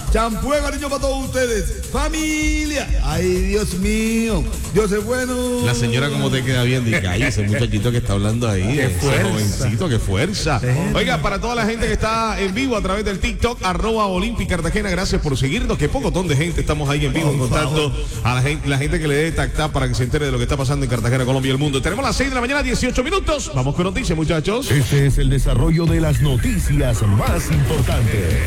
champú de cariño para todos ustedes. Familia. Ay, Dios mío. Dios es bueno. La señora, ¿cómo te queda bien? Dice, ay, ese muchachito que está hablando ahí. Qué ese jovencito, qué fuerza. Sí. Oiga, para toda la gente que está en vivo a través del TikTok, @Olympic Cartagena, gracias por seguirnos. Que pocotón de gente estamos ahí en vivo en contacto a la gente que le dé tacta para que se entere de lo que está pasando en Cartagena, Colombia y el mundo. Tenemos las 6 de la mañana, 18 minutos. Vamos con noticias, muchachos. Este es el desarrollo de las noticias más importantes.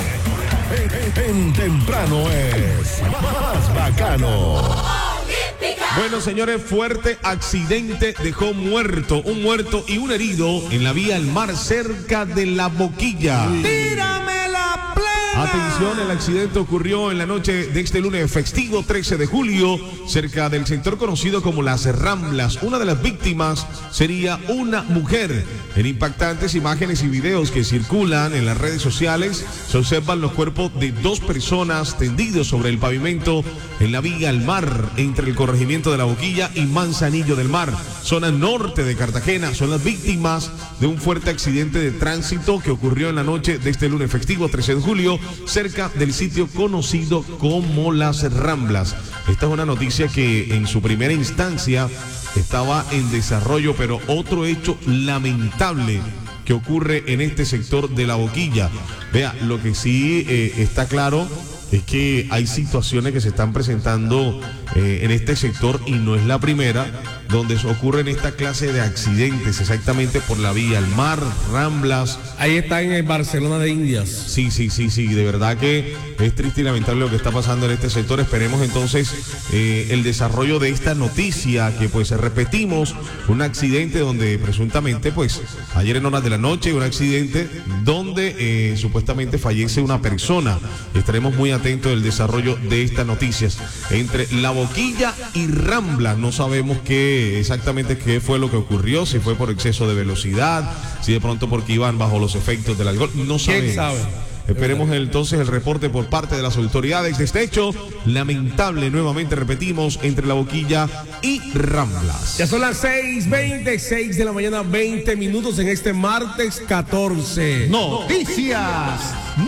En temprano es más bacano. Bueno, señores, fuerte accidente dejó un muerto y un herido en la vía al mar cerca de La Boquilla. ¡Tírame la plena! Atención, el accidente ocurrió en la noche de este lunes festivo 13 de julio, cerca del sector conocido como Las Ramblas. Una de las víctimas sería una mujer. En impactantes imágenes y videos que circulan en las redes sociales, se observan los cuerpos de dos personas tendidos sobre el pavimento en la vía al mar, entre el corregimiento de La Boquilla y Manzanillo del Mar, zona norte de Cartagena. Son las víctimas de un fuerte accidente de tránsito que ocurrió en la noche de este lunes festivo 13 de julio, cerca del sitio conocido como Las Ramblas. Esta es una noticia que en su primera instancia estaba en desarrollo, pero otro hecho lamentable que ocurre en este sector de La Boquilla. Vea, lo que sí está claro es que hay situaciones que se están presentando en este sector y no es la primera donde ocurren esta clase de accidentes, exactamente por la vía al mar, Ramblas. Ahí está en el Barcelona de Indias. Sí, de verdad que es triste y lamentable lo que está pasando en este sector. Esperemos entonces el desarrollo de esta noticia, que pues repetimos, un accidente donde presuntamente pues ayer en horas de la noche, un accidente donde supuestamente fallece una persona. Estaremos muy atentos del desarrollo de estas noticias. Entre La Boquilla y Ramblas no sabemos exactamente qué fue lo que ocurrió, si fue por exceso de velocidad, si de pronto porque iban bajo los efectos del alcohol, no sabemos. ¿Quién sabe? Esperemos entonces el reporte por parte de las autoridades de este hecho lamentable, nuevamente repetimos, entre La Boquilla y Ramblas. Ya son las 6:26 de la mañana, 20 minutos en este martes 14. Noticias.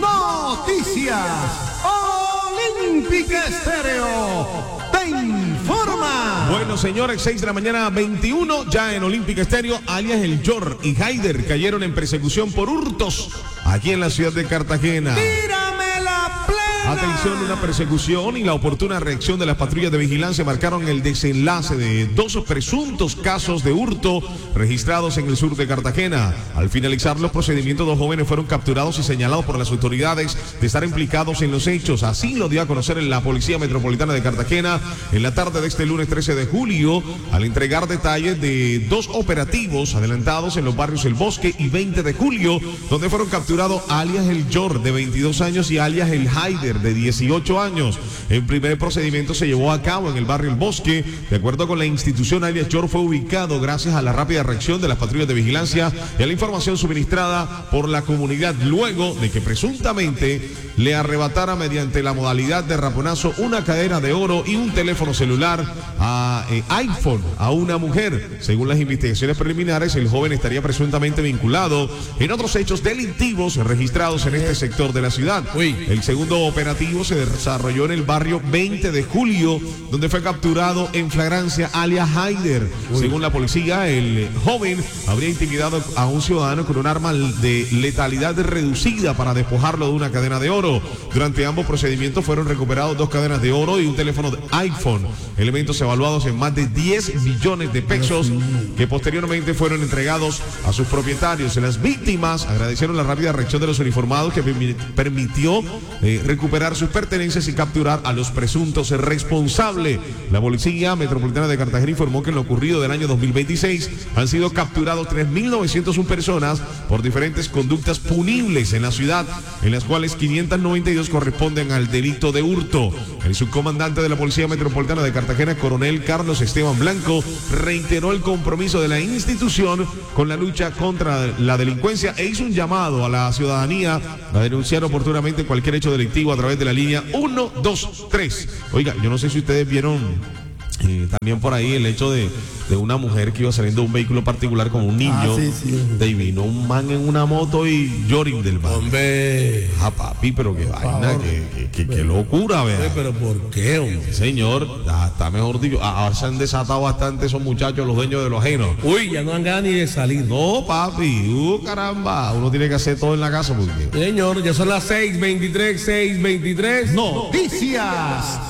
Olympic Estéreo te informa. Bueno, señores, 6 de la mañana, 21, ya en Olympic Estéreo, alias El Yor y Haider cayeron en persecución por hurtos aquí en la ciudad de Cartagena. ¡Tírame la plena! Atención, una persecución y la oportuna reacción de las patrullas de vigilancia marcaron el desenlace de dos presuntos casos de hurto registrados en el sur de Cartagena. Al finalizar los procedimientos, dos jóvenes fueron capturados y señalados por las autoridades de estar implicados en los hechos. Así lo dio a conocer en la Policía Metropolitana de Cartagena en la tarde de este lunes 13 de julio, al entregar detalles de dos operativos adelantados en los barrios El Bosque y 20 de julio, donde fueron capturados alias El Yor, de 22 años, y alias El Haider, de 18 años. El primer procedimiento se llevó a cabo en el barrio El Bosque. De acuerdo con la institución, alias Yor fue ubicado gracias a la rápida reacción de las patrullas de vigilancia y a la información suministrada por la comunidad, luego de que presuntamente le arrebatara mediante la modalidad de raponazo una cadena de oro y un teléfono celular iPhone a una mujer. Según las investigaciones preliminares, el joven estaría presuntamente vinculado en otros hechos delictivos registrados en este sector de la ciudad. El segundo operativo se desarrolló en el barrio 20 de julio, donde fue capturado en flagrancia alias Haider. Según la policía, el joven habría intimidado a un ciudadano con un arma de letalidad reducida para despojarlo de una cadena de oro. Durante ambos procedimientos fueron recuperados dos cadenas de oro y un teléfono de iPhone, elementos evaluados en más de 10 millones de pesos, que posteriormente fueron entregados a sus propietarios. Las víctimas agradecieron la rápida reacción de los uniformados, que permitió recuperar sus pertenencias y capturar a los presuntos responsables. La Policía Metropolitana de Cartagena informó que en lo ocurrido del año 2026 han sido capturados 3.901 personas por diferentes conductas punibles en la ciudad, en las cuales 592 corresponden al delito de hurto. El subcomandante de la Policía Metropolitana de Cartagena, coronel Carlos Esteban Blanco, reiteró el compromiso de la institución con la lucha contra la delincuencia e hizo un llamado a la ciudadanía a denunciar oportunamente cualquier hecho delictivo a través de la línea 123. Oiga, yo no sé si ustedes vieron También por ahí el hecho de una mujer que iba saliendo de un vehículo particular con un niño. De ahí vino un man en una moto y lloring del bar. Hombre. Papi, pero qué vaina, qué locura, ¿verdad? Pero ¿por qué, hombre? Sí, señor, está mejor dicho. Ahora se han desatado bastante esos muchachos, los dueños de lo ajeno. Uy, ya no dan ganas ni de salir. No, papi, caramba, uno tiene que hacer todo en la casa porque... Señor, ya son las 6:23. Noticias.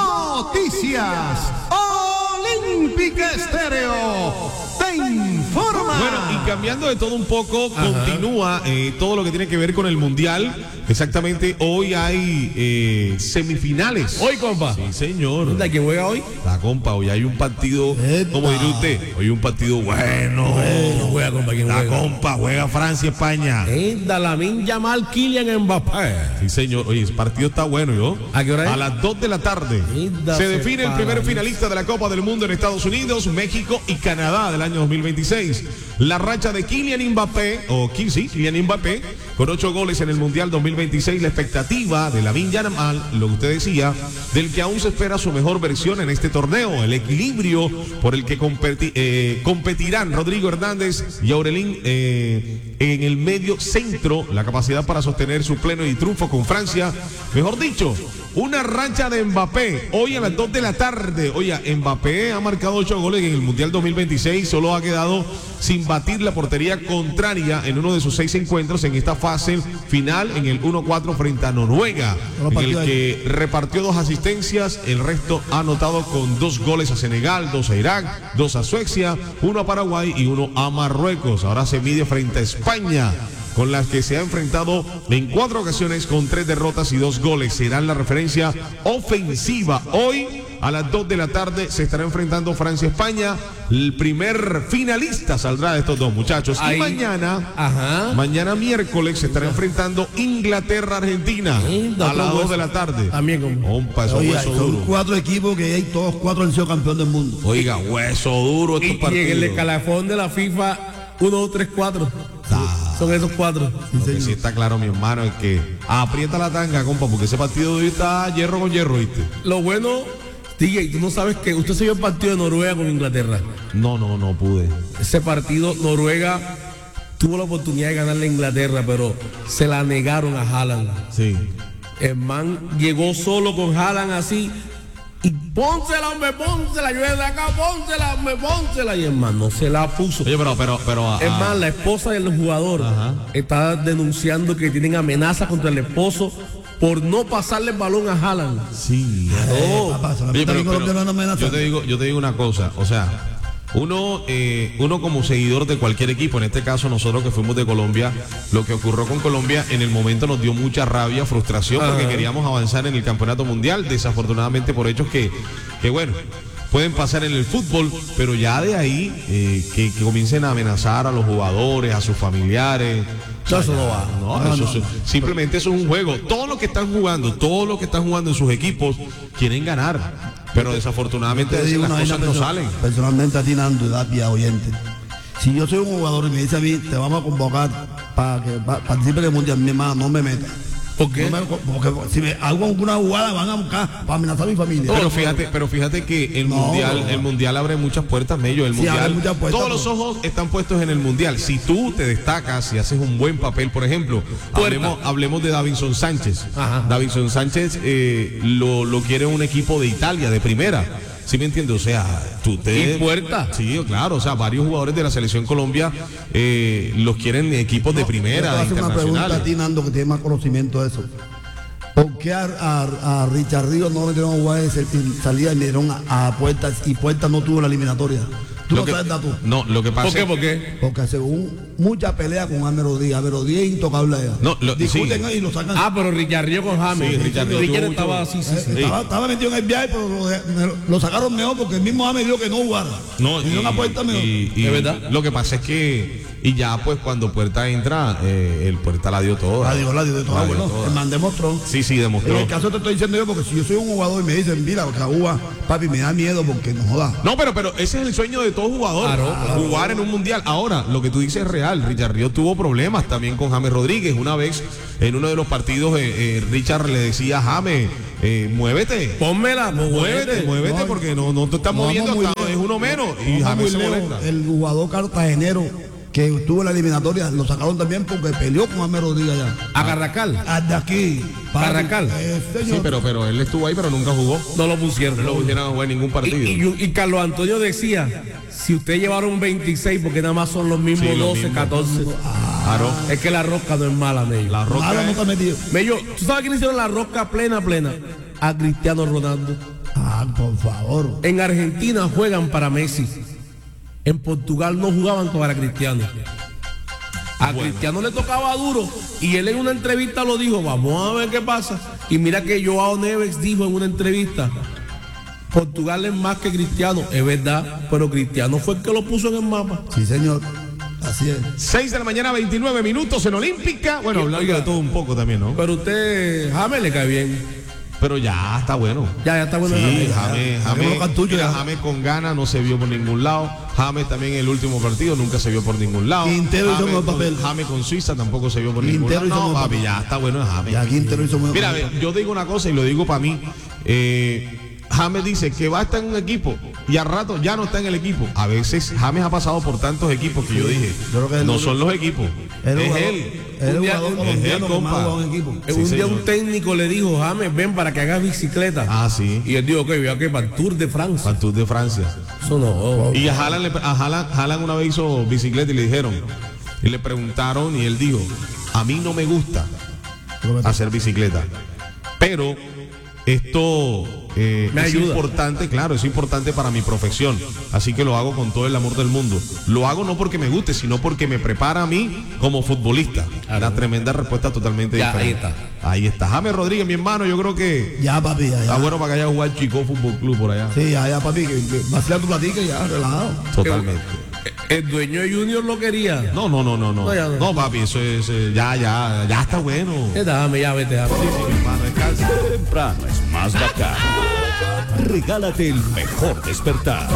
Olímpica Estéreo te informa. Bueno, y cambiando de todo un poco, continúa todo lo que tiene que ver con el Mundial. Exactamente, hoy hay semifinales. Hoy, compa. Sí, señor. ¿De quién juega hoy? La compa, hoy hay un partido, como diría usted, hoy un partido bueno. Juega, compa, ¿quién La juega? compa juega Francia, España. Lamine Yamal, Kylian Mbappé. Sí, señor. Oye, ese partido está bueno, ¿yo? ¿A qué hora es? A las 2 de la tarde. Se define el primer finalista de la Copa del Mundo en Estados Unidos, México y Canadá del año 2026. La racha de Kylian Mbappé, Kylian Mbappé, con 8 goles en el Mundial 2026. La expectativa de Lamine Yamal, lo que usted decía, del que aún se espera su mejor versión en este torneo. El equilibrio por el que competirán Rodrigo Hernández y Aurelín en el medio centro, la capacidad para sostener su pleno y triunfo con Francia. Mejor dicho, una racha de Mbappé hoy a las 2 de la tarde. Oye, Mbappé ha marcado 8 goles en el Mundial 2026, solo ha quedado sin batir la portería contraria en uno de sus 6 encuentros en esta fase final, en el 1-4 frente a Noruega, en el que repartió 2 asistencias. El resto ha anotado con 2 goles a Senegal, 2 a Irak, 2 a Suecia, 1 a Paraguay y 1 a Marruecos. Ahora se mide frente a España, con las que se ha enfrentado en 4 ocasiones con 3 derrotas y 2 goles. Serán la referencia ofensiva. Hoy a las 2 de la tarde se estará enfrentando Francia-España. El primer finalista saldrá de estos dos muchachos. Ahí. Y mañana miércoles se estará enfrentando Inglaterra-Argentina a las 2 de la tarde. También como... Compa, eso Oye, hueso son duro. 4 equipos que hay todos 4 han sido campeón del mundo. Oiga, hueso duro estos Y en partidos. el escalafón de la FIFA, 1, 2, 3, 4. Son esos 4. Lo que sí está claro, mi hermano, es que aprieta la tanga, compa, porque ese partido de hoy está hierro con hierro, ¿viste? Lo bueno, DJ, tú no sabes que usted se vio el partido de Noruega con Inglaterra. No pude. Ese partido, Noruega tuvo la oportunidad de ganarle a Inglaterra, pero se la negaron a Haaland. Sí. El man llegó solo con Haaland así. Y pónsela, hombre, pónsela, yo de acá, pónsela, hombre, pónsela. Y el man no se la puso. Oye, pero Es más, la esposa del jugador está denunciando que tienen amenazas contra el esposo por no pasarle el balón a Haaland. sí. Papá, Oye, solamente aquí colombiano no amenaza. yo te digo una cosa, o sea, uno como seguidor de cualquier equipo, en este caso nosotros que fuimos de Colombia, lo que ocurrió con Colombia en el momento nos dio mucha rabia, frustración, porque queríamos avanzar en el campeonato mundial, desafortunadamente por hechos que bueno, pueden pasar en el fútbol, pero ya de ahí que comiencen a amenazar a los jugadores, a sus familiares. Eso no va. Simplemente eso es un juego. Todos los que están jugando en sus equipos quieren ganar. Pero desafortunadamente Te digo las una cosas vaina no salen. Personalmente a ti, Nando, Dapia, oyente. Si yo soy un jugador y me dice a mí, te vamos a convocar para que participe del mundial, mi hermano, no me meta. ¿Por qué? Porque si me hago alguna jugada, van a buscar para amenazar a mi familia. Pero fíjate que el mundial abre muchas puertas, Mello. El Sí, abre mundial, muchas puertas, todos los ojos están puestos en el mundial. Si tú te destacas y haces un buen papel, por ejemplo, hablemos de Davinson Sánchez. Davinson Sánchez lo quiere un equipo de Italia, de primera. ¿Sí me entiendes? O sea, ¿Y Puerta? Sí, claro. O sea, varios jugadores de la selección Colombia los quieren equipos de primera, Yo te voy a hacer una pregunta a internacionales. ti, Nando, que tiene más conocimiento de eso. ¿Por qué a Richard Ríos no le dieron jugar en salida y le dieron a Puertas y Puertas no tuvo la eliminatoria? ¿Tú no sabes dato? No, lo que pasa ¿Por qué? Porque según mucha pelea con James Rodríguez, James Rodríguez es intocable allá. Discuten sí. ahí y lo sacan. Pero Richard Río con James. Sí, Richard Río tuvo estaba mucho- así, sí. Estaba metido en el viaje, pero lo sacaron mejor porque el mismo James dijo que no jugara. No, Le dieron a Puerta mejor. ¿De verdad? Lo que pasa es que, y ya pues cuando Puerta entra, el Puerta la dio toda. La dio de todo. La dio Bueno, toda. el man demostró. Sí, En demostró. el caso te estoy diciendo yo, porque si yo soy un jugador y me dicen, mira, Cagúa, papi, me da miedo porque no joda. No, pero ese es el sueño de todo jugador, jugar en un mundial. Ahora, lo que tú dices es real. Richard Ríos tuvo problemas también con James Rodríguez. Una vez, en uno de los partidos, Richard le decía a James, muévete. Pónmela, Muévete No, porque no te estás no moviendo, vamos muy es uno menos. Y Vamos James muy se lejos. molesta. El jugador cartagenero que estuvo en la eliminatoria lo sacaron también porque peleó con James Rodríguez allá. A Carracal. De aquí. Carracal. Sí, pero él estuvo ahí, pero nunca jugó. No lo pusieron. No lo pusieron a jugar en ningún partido. Y Carlos Antonio decía, si usted llevaron 26, porque nada más son los mismos Sí, los 12, mismos. 14. Claro. Es que la rosca no es mala, Mello. La roca Malo no es- está metido. Mello, ¿tú sabes quién hicieron la rosca plena? A Cristiano Ronaldo. Por favor. En Argentina juegan para Messi. En Portugal no jugaban para Cristiano. A Cristiano le tocaba duro y él en una entrevista lo dijo, vamos a ver qué pasa. Y mira que Joao Neves dijo en una entrevista, Portugal es más que Cristiano, es verdad, pero Cristiano fue el que lo puso en el mapa. Sí, señor. Así es. 6 de la mañana, 29 minutos en Olímpica. Bueno, hablando de todo un poco también, ¿no? Pero usted, James le cae bien. Pero ya está bueno. Ya está bueno. Sí, James. James los cartuchos ya. James con ganas no se vio por ningún lado. James también en el último partido nunca se vio por ningún lado. Quintero hizo James buen con- papel. James con Suiza tampoco se vio por ningún Quintero lado. hizo No, buen papi, papel. ya está bueno James. Ya Quintero hizo muy Mira, ve, yo digo una cosa y lo digo para mí. James dice que va a estar en un equipo y al rato ya no está en el equipo. A veces James ha pasado por tantos equipos que yo dije, yo creo que no son los equipos, El es jugador- él. el Un día- jugador es colombiano él, que más compa. jugó en equipo. Sí, un día señor. un técnico le dijo, James, ven para que hagas bicicleta. Ah, sí. Y él dijo, que voy a que para el Tour de Francia. Para el Tour de Francia. Eso no. Y a Haaland una vez hizo bicicleta y le dijeron, y le preguntaron y él dijo, a mí no me gusta hacer bicicleta, pero esto Me es ayuda. importante, claro, es importante para mi profesión, así que lo hago con todo el amor del mundo. Lo hago no porque me guste, sino porque me prepara a mí como futbolista. Claro. Una tremenda respuesta totalmente Ya, diferente. ahí Ahí está. James Rodríguez, mi hermano, yo creo que Ya, papi, ya. está bueno para que haya jugado Chico Fútbol Club por allá. Sí, ya, papi, que vacía tu platica y ya, relajado. Totalmente. El dueño de Junior lo quería. No. No, ya no. No, papi, eso es, ya está bueno. Dame, ya vete, James. Mi hermano, descansa. Temprano es más bacán. Regálate el mejor despertar.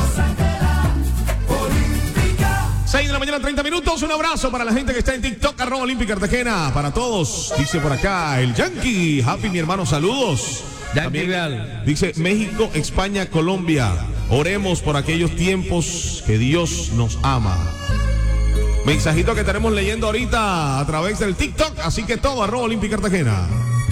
6 de la mañana, 30 minutos. Un abrazo para la gente que está en TikTok, @Olímpica Cartagena. Para todos, dice por acá el Yankee. Happy, mi hermano, saludos. Yankee También Real. dice México, España, Colombia. Oremos por aquellos tiempos que Dios nos ama. Mensajito que estaremos leyendo ahorita a través del TikTok. Así que todo, @Olímpica Cartagena.